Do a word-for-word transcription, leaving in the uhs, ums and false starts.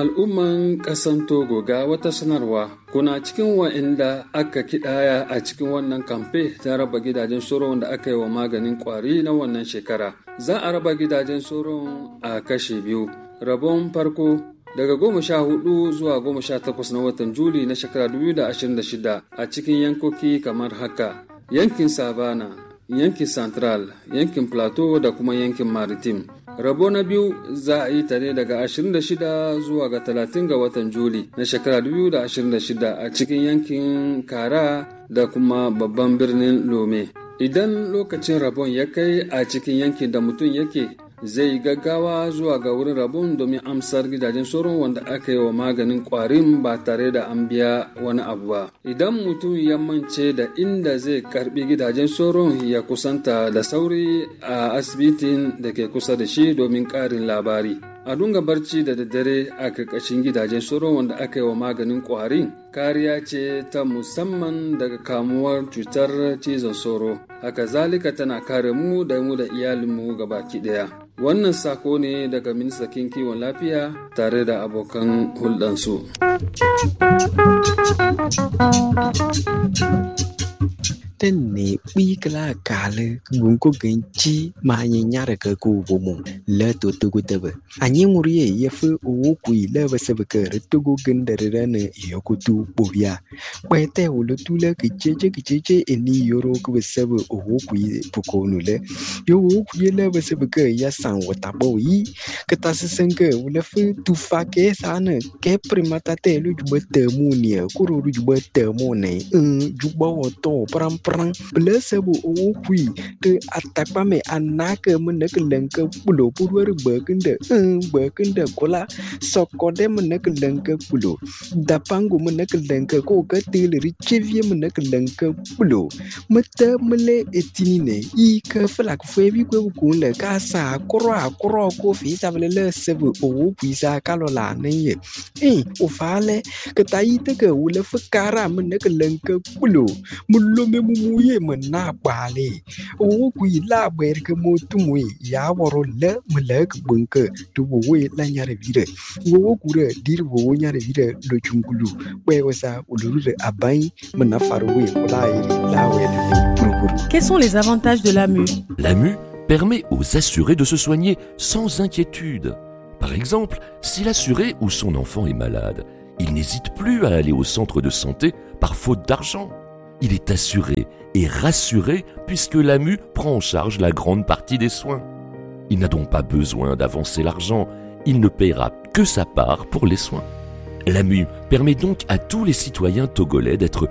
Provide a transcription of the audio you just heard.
Al'umman ƙasan Togo ga wata sanarwa, kuna cikin wa'inda aka kidaya a cikin wannan kamfe ta raba gidajen soron da aka yi wa maganin kwari na wannan shekara. Za a raba gidajen soron a kashe biyu. Rabon farko daga goma sha hudu zuwa goma sha takwas na watan Juli na shekara dubu da ashirin da shida a cikin yankoki kamar haka: yankin Savana, yankin Central, yankin Plateau da kuma yankin Maritime. Rabo na biyu za a yi ta ne daga ashirin da shida zuwa ga talatin ga watan Juli na shekara dubu da ashirin da shida a cikin yankin Kara da kuma babban birnin Lome. Idan lokacin rabon ya kai a cikin yankin da mutum yake, zai gaggawa zuwa ga wurin rabon domin amsar gidajen sauron wanda aka yi wa maganin kwarin ba tare da an biya wani abu ba. Idan mutum ya mance da inda zai karbi gidajen sauron, ya kusanta da sauri a asibitin da ke kusa da shi domin karin labari. A dunga barci da daddare a karkashin gidajen sauron wanda aka yi wa maganin kwarin kariya ce ta musamman daga kamuwar cutar cizon sauro. Haka zalika tana kare mu da mu da iyalinmu gabaki daya. Wannan sako ne daga ministan kiwon lafiya tare da abokan hulɗansu. Tenne bigla kale gunko genchi ma nyara ka ko bomo la to to gutaba anyi muriye yefu o kui la basabaka retugo gendare ne yokutu bobia kwete wulu tula kicheche kicheche eni yoro ku basabu o kui pukonu le yo o kui la basabaka ya san wata boyi katasenga wula fu tu fake sana ke primata te lu jubata munia kuru jubata mone um jubawo to pram Blessable o qui to attack me anaka munakanka pulo purwer burkinde um burkinde kola sokode munakanka pulo dapangu munakanka ko katil richevie munakanka pulo mata mele etinine i ka flak febi ko ko le ka sa kro akro ko fi sabele sebe o pisa kalola ne eh o fale ka tayite ka wala fakara munakanka pulo mullo me muye mena bale o kui la berke motumwe ya woro le melek bunke to we la nyare vire wo kure dir wo nyare vire do chungulu we wasa uluru abai mena farwe la iri la we. Quels sont les avantages de l'A M U? L'A M U permet aux assurés de se soigner sans inquiétude. Par exemple, si l'assuré ou son enfant est malade, il n'hésite plus à aller au centre de santé par faute d'argent. Il est assuré et rassuré puisque l'A M U prend en charge la grande partie des soins. Il n'a donc pas besoin d'avancer l'argent, il ne paiera que sa part pour les soins. L'A M U permet donc à tous les citoyens togolais d'être